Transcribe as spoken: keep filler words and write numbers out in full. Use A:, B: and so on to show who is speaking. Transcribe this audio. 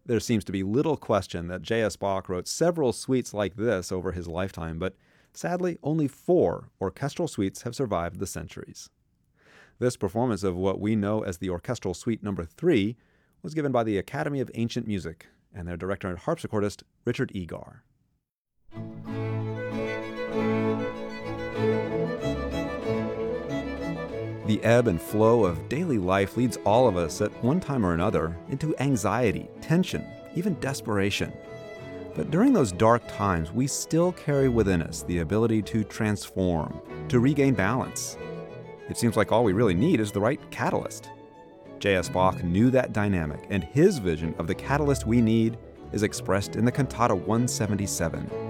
A: There seems to be little question that J S. Bach wrote several suites like this over his lifetime, but sadly, only four orchestral suites have survived the centuries. This performance of what we know as the Orchestral Suite Number three was given by the Academy of Ancient Music and their director and harpsichordist, Richard Egar. The ebb and flow of daily life leads all of us at one time or another into anxiety, tension, even desperation. But during those dark times, we still carry within us the ability to transform, to regain balance. It seems like all we really need is the right catalyst. J S. Bach knew that dynamic, and his vision of the catalyst we need is expressed in the Cantata one seventy-seven.